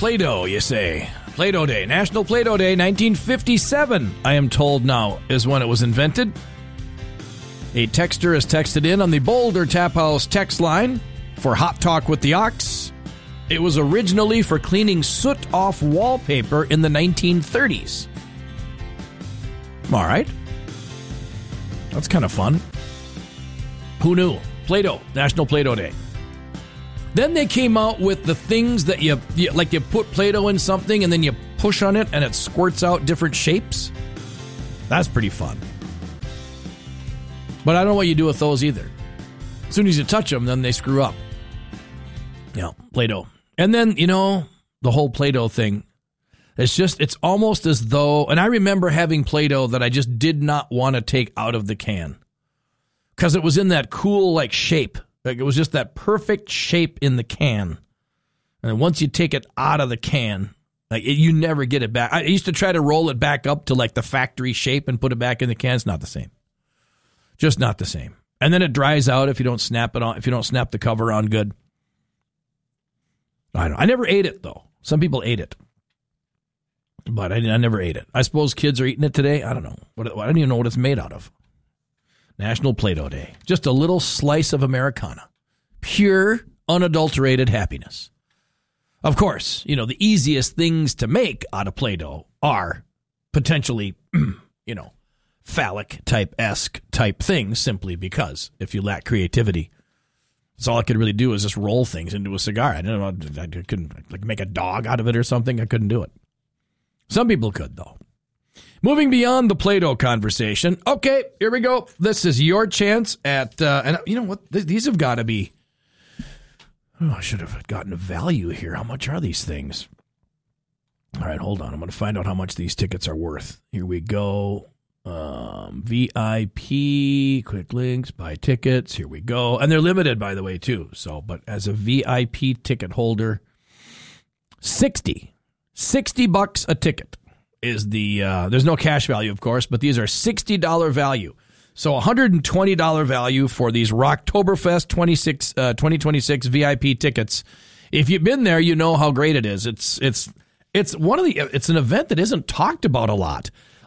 Play-Doh, you say? Play-Doh Day, National Play-Doh Day, 1957, I am told now, is when it was invented. A texter has texted in on the Boulder Tap House text line for Hot Talk with the Ox. It was originally for cleaning soot off wallpaper in the 1930s. All right. That's kind of fun. Who knew? Play-Doh, National Play-Doh Day. Then they came out with the things that you put Play-Doh in something and then you push on it and it squirts out different shapes. That's pretty fun. But I don't know what you do with those either. As soon as you touch them, then they screw up. Yeah, Play-Doh. And then, the whole Play-Doh thing. It's almost as though, and I remember having Play-Doh that I just did not want to take out of the can. Because it was in that cool, shape. It was just that perfect shape in the can. And once you take it out of the can, you never get it back. I used to try to roll it back up to the factory shape and put it back in the can. It's not the same. Just not the same. And then it dries out if you don't snap it on. If you don't snap the cover on good. I never ate it though. Some people ate it, but I never ate it. I suppose kids are eating it today. I don't know. I don't even know what it's made out of. National Play-Doh Day. Just a little slice of Americana. Pure, unadulterated happiness. Of course, the easiest things to make out of Play-Doh are potentially, phallic-esque type things, simply because if you lack creativity, that's all I could really do is just roll things into a cigar. I don't know. I couldn't make a dog out of it or something. I couldn't do it. Some people could, though. Moving beyond the Play-Doh conversation. Okay, here we go. This is your chance at, and you know what? These have got to be, I should have gotten a value here. How much are these things? All right, hold on. I'm going to find out how much these tickets are worth. Here we go. VIP, quick links, buy tickets. Here we go. And they're limited, by the way, too. So, but as a VIP ticket holder, $60 a ticket is the, there's no cash value, of course, but these are $60 value. So $120 value for these Rocktoberfest 2026 VIP tickets. If you've been there, you know how great it is. It's an event that isn't talked about a lot.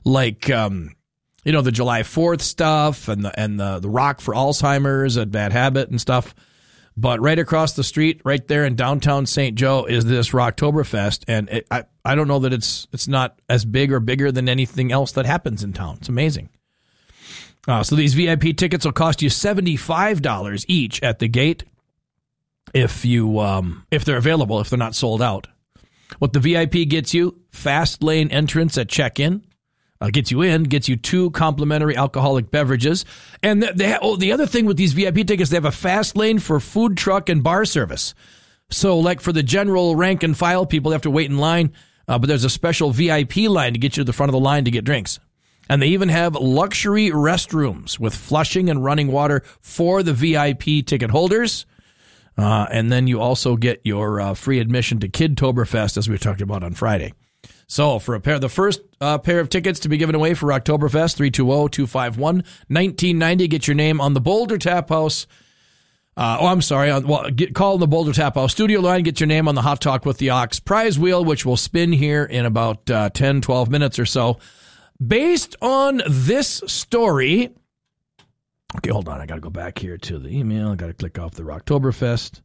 The July 4th stuff and the Rock for Alzheimer's at Bad Habit and stuff. But right across the street, right there in downtown St. Joe, is this Rocktoberfest. And I don't know that it's not as big or bigger than anything else that happens in town. It's amazing. So these VIP tickets will cost you $75 each at the gate if they're available, if they're not sold out. What the VIP gets you, fast lane entrance at check-in. Gets you 2 complimentary alcoholic beverages. And the other thing with these VIP tickets, they have a fast lane for food truck and bar service. So for the general rank and file people, they have to wait in line. But there's a special VIP line to get you to the front of the line to get drinks. And they even have luxury restrooms with flushing and running water for the VIP ticket holders. And then you also get your free admission to Kidtoberfest, as we talked about on Friday. So for the first pair of tickets to be given away for Oktoberfest, 320-251-1990. Get your name on the Boulder Tap House. Call the Boulder Tap House studio line. Get your name on the Hot Talk with the Ox prize wheel, which will spin here in about 10, 12 minutes or so. Based on this story. Okay, hold on. I got to go back here to the email. I got to click off the Oktoberfest.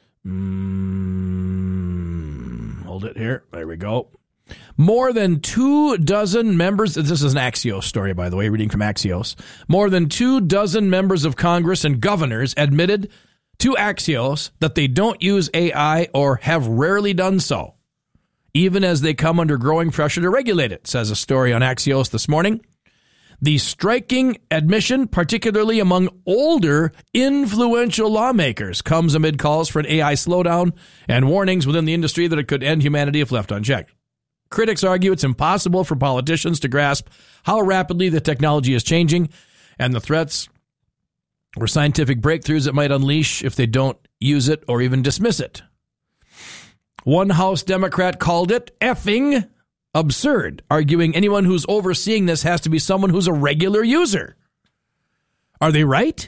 Hold it here. There we go. More than 24 members, this is an Axios story, by the way, reading from Axios. More than 24 members of Congress and governors admitted to Axios that they don't use AI or have rarely done so, even as they come under growing pressure to regulate it, says a story on Axios this morning. The striking admission, particularly among older, influential lawmakers, comes amid calls for an AI slowdown and warnings within the industry that it could end humanity if left unchecked. Critics argue it's impossible for politicians to grasp how rapidly the technology is changing and the threats or scientific breakthroughs it might unleash if they don't use it or even dismiss it. One House Democrat called it effing absurd, arguing anyone who's overseeing this has to be someone who's a regular user. Are they right?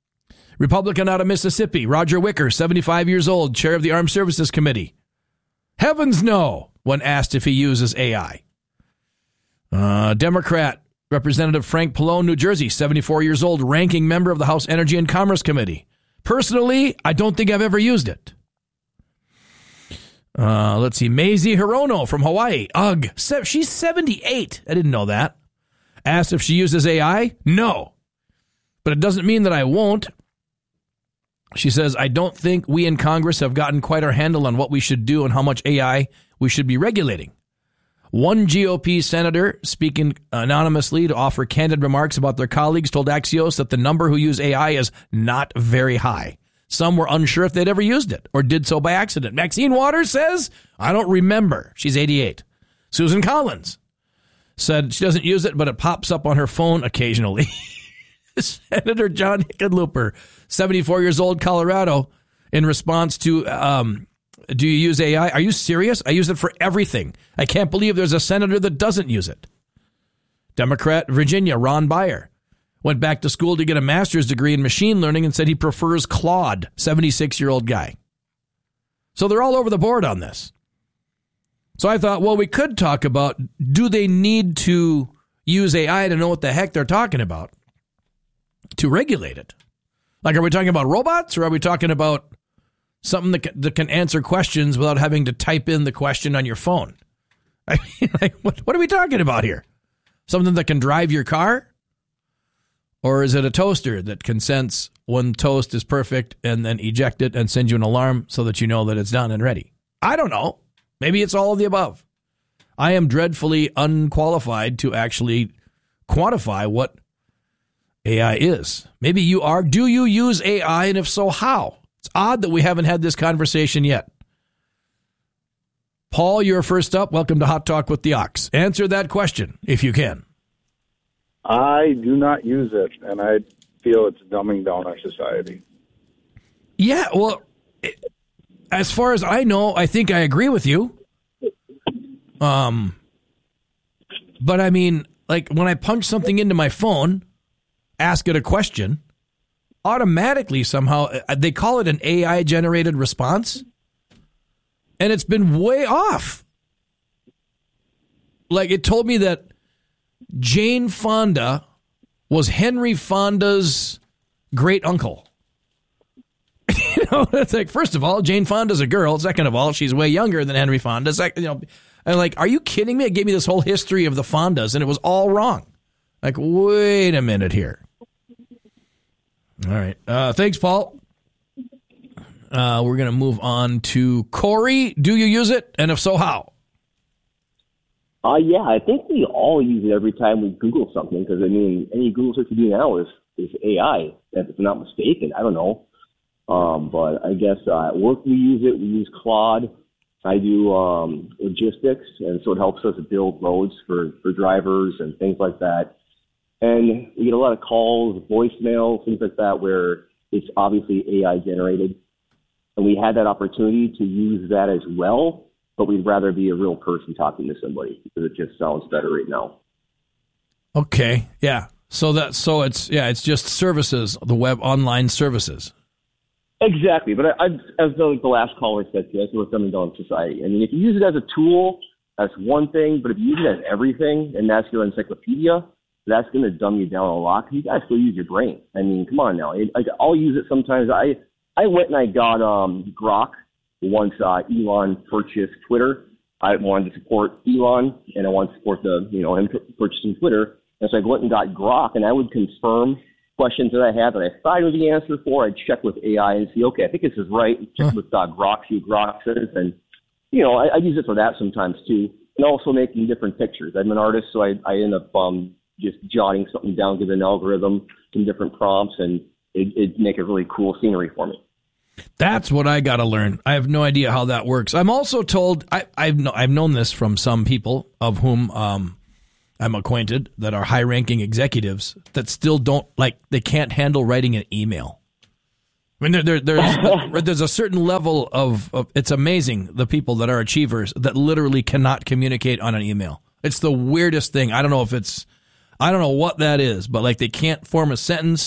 Republican out of Mississippi, Roger Wicker, 75 years old, chair of the Armed Services Committee. Heavens no, when asked if he uses AI. Democrat Representative Frank Pallone, New Jersey, 74 years old, ranking member of the House Energy and Commerce Committee. Personally, I don't think I've ever used it. Let's see. Maisie Hirono from Hawaii. Ugh. She's 78. I didn't know that. Asked if she uses AI? No. But it doesn't mean that I won't. She says, I don't think we in Congress have gotten quite our handle on what we should do and how much AI we should be regulating. One GOP senator, speaking anonymously to offer candid remarks about their colleagues, told Axios that the number who use AI is not very high. Some were unsure if they'd ever used it or did so by accident. Maxine Waters says, I don't remember. She's 88. Susan Collins said she doesn't use it, but it pops up on her phone occasionally. Senator John Hickenlooper, 74 years old, Colorado, in response to, do you use AI? Are you serious? I use it for everything. I can't believe there's a senator that doesn't use it. Democrat Virginia, Ron Byer, went back to school to get a master's degree in machine learning and said he prefers Claude, 76-year-old guy. So they're all over the board on this. So I thought, well, we could talk about, do they need to use AI to know what the heck they're talking about to regulate it? Like, are we talking about robots, or are we talking about something that can answer questions without having to type in the question on your phone? I mean, like, what are we talking about here? Something that can drive your car? Or is it a toaster that can sense when toast is perfect and then eject it and send you an alarm so that you know that it's done and ready? I don't know. Maybe it's all of the above. I am dreadfully unqualified to actually quantify what AI is. Maybe you are. Do you use AI? And if so, how? It's odd that we haven't had this conversation yet. Paul, you're first up. Welcome to Hot Talk with the Ox. Answer that question if you can. I do not use it, and I feel it's dumbing down our society. Yeah, well, as far as I know, I think I agree with you. But I mean, like when I punch something into my phone, ask it a question, automatically somehow, they call it an AI-generated response, and it's been way off. Like it told me that Jane Fonda was Henry Fonda's great uncle. You know, it's like, first of all, Jane Fonda's a girl. Second of all, she's way younger than Henry Fonda. You know, and like, are you kidding me? It gave me this whole history of the Fondas, and it was all wrong. Like, wait a minute here. All right. Thanks, Paul. We're going to move on to Corey. Do you use it? And if so, how? Yeah, I think we all use it every time we Google something, because, I mean, any Google search you do now is AI, if I'm not mistaken. I don't know. But I guess at work we use it. We use Claude. I do logistics, and so it helps us build roads for drivers and things like that. And we get a lot of calls, voicemail, things like that, where it's obviously AI generated. And we had that opportunity to use that as well, but we'd rather be a real person talking to somebody because it just sounds better right now. Okay. Yeah. So it's just services, the web online services. Exactly. But as the last caller said, that's what's dumbing down society. I mean, if you use it as a tool, that's one thing. But if you use it as everything, and that's your encyclopedia, that's going to dumb you down a lot. Because you guys still use your brain. I mean, come on now. I'll use it sometimes. I went and I got Grok once Elon purchased Twitter. I wanted to support Elon, and I wanted to support him purchasing Twitter. And so I went and got Grok, and I would confirm questions that I had that I thought I knew the answer for. I'd check with AI and see, okay, I think this is right. Check with Grok, see what Grok says. And, I use it for that sometimes too. And also making different pictures. I'm an artist, so I end up just jotting something down, give an algorithm some different prompts, and it'd make a really cool scenery for me. That's what I got to learn. I have no idea how that works. I'm also told, I've known this from some people of whom I'm acquainted that are high-ranking executives that still they can't handle writing an email. I mean, there's a certain level of it's amazing, the people that are achievers that literally cannot communicate on an email. It's the weirdest thing. I don't know what that is, but like they can't form a sentence.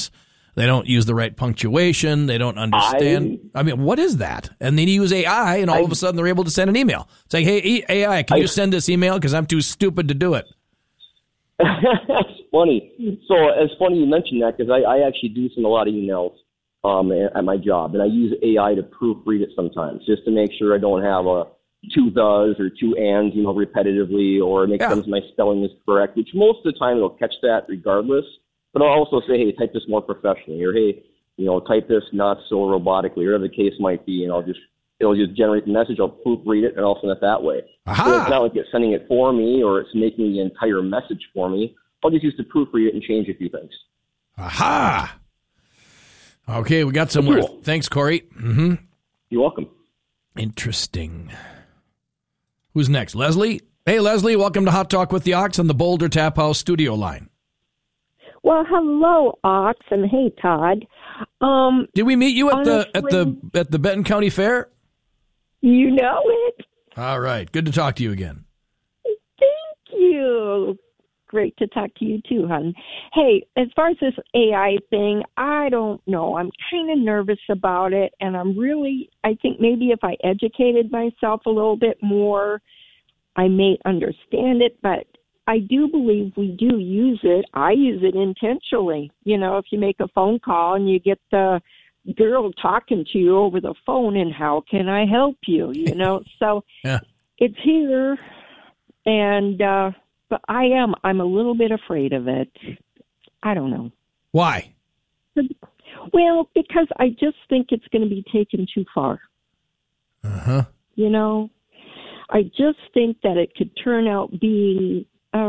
They don't use the right punctuation. They don't understand. I mean, what is that? And then you use AI, and all of a sudden they're able to send an email. It's like, hey, AI, can you send this email? Because I'm too stupid to do it. That's funny. So it's funny you mentioned that, because I actually do send a lot of emails at my job, and I use AI to proofread it sometimes just to make sure I don't have two thes or two ands, repetitively, or make sure my spelling is correct, which most of the time it'll catch that regardless. But I'll also say, hey, type this more professionally, or hey, type this not so robotically, or whatever the case might be, and it'll just generate the message. I'll proofread it, and I'll send it that way. Aha. So it's not like it's sending it for me, or it's making the entire message for me. I'll just use to proofread it and change a few things. Aha! Okay, we got somewhere. Cool. Thanks, Corey. Mm-hmm. You're welcome. Interesting. Who's next? Leslie? Hey, Leslie, welcome to Hot Talk with the Ox on the Boulder Tap House studio line. Well, hello, Ox, and hey, Todd. Did we meet you at the Benton County Fair? You know it. All right. Good to talk to you again. Thank you. Great to talk to you too, hon. Hey, as far as this AI thing, I don't know. I'm kind of nervous about it, and I think maybe if I educated myself a little bit more, I may understand it, but I do believe we do use it. I use it intentionally. If you make a phone call and you get the girl talking to you over the phone, and how can I help you? So yeah. It's here, and but I'm a little bit afraid of it. I don't know. Why? Well, because I just think it's going to be taken too far. Uh-huh. I just think that it could turn out being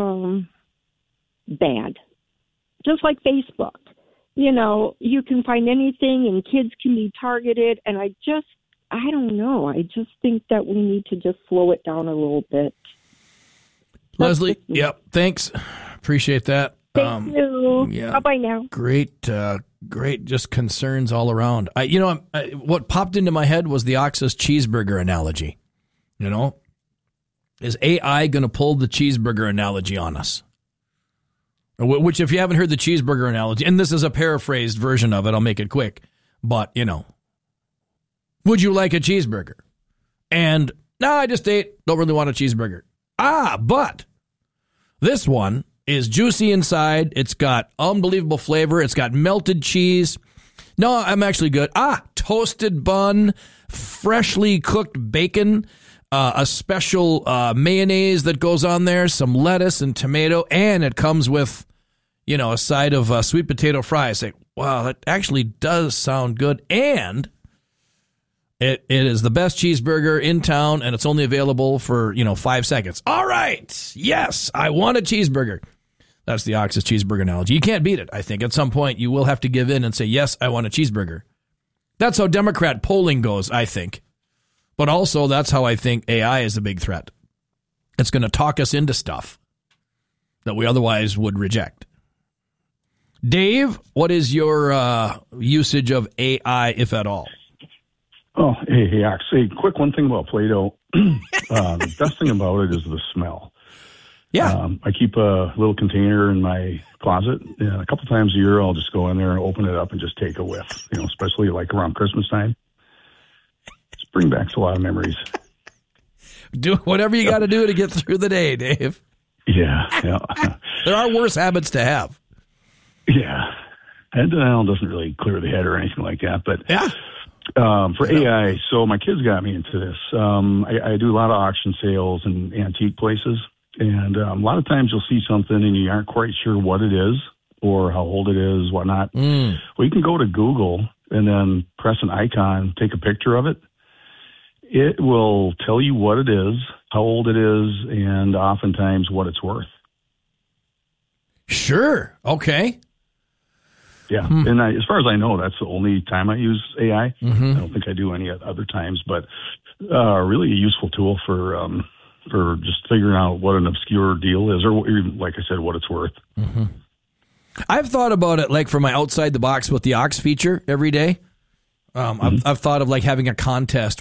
bad. Just like Facebook. You can find anything and kids can be targeted, and I don't know. I just think that we need to just slow it down a little bit. Leslie, yep, thanks. Appreciate that. Thank you. Yeah. Bye-bye now. Great, just concerns all around. What popped into my head was the Ox's cheeseburger analogy. Is AI going to pull the cheeseburger analogy on us? Which, if you haven't heard the cheeseburger analogy, and this is a paraphrased version of it, I'll make it quick. But, would you like a cheeseburger? And, no, I just ate. Don't really want a cheeseburger. But this one is juicy inside. It's got unbelievable flavor. It's got melted cheese. No, I'm actually good. Toasted bun, freshly cooked bacon, a special mayonnaise that goes on there, some lettuce and tomato, and it comes with, a side of sweet potato fries. Like, wow, that actually does sound good. And it is the best cheeseburger in town, and it's only available for, 5 seconds. All right. Yes, I want a cheeseburger. That's the Ox's cheeseburger analogy. You can't beat it, I think. At some point, you will have to give in and say, yes, I want a cheeseburger. That's how Democrat polling goes, I think. But also, that's how I think AI is a big threat. It's going to talk us into stuff that we otherwise would reject. Dave, what is your usage of AI, if at all? Oh, hey, actually, quick one thing about Play-Doh. The best thing about it is the smell. Yeah. I keep a little container in my closet, and a couple times a year I'll just go in there and open it up and just take a whiff, especially like around Christmas time. Just bring back a lot of memories. Do whatever you got to do to get through the day, Dave. Yeah. There are worse habits to have. Yeah. And doesn't really clear the head or anything like that, but yeah. For AI, so my kids got me into this. I do a lot of auction sales and antique places, and a lot of times you'll see something and you aren't quite sure what it is or how old it is, whatnot. Well, you can go to Google and then press an icon, take a picture of it. It will tell you what it is, how old it is, and oftentimes what it's worth. Sure. Okay. Yeah, and as far as I know, that's the only time I use AI. Mm-hmm. I don't think I do any other times, but really a useful tool for just figuring out what an obscure deal is, or even, like I said, what it's worth. Mm-hmm. I've thought about it like for my outside the box with the Ox feature every day. I've thought of like having a contest